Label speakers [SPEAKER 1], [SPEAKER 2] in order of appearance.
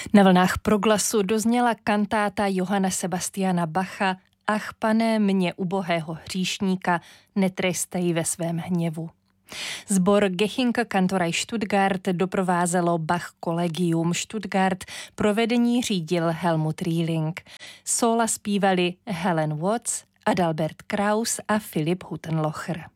[SPEAKER 1] Na vlnách Proglasu dozněla kantáta Johanna Sebastiana Bacha Ach, Pane, mě ubohého hříšníka, netrestej ve svém hněvu. Sbor Gechinke Kantorei Stuttgart doprovázelo Bach Collegium Stuttgart, provedení řídil Helmut Rieling. Sóla zpívali Helen Watts, Adalbert Kraus a Filip Huttenlocher.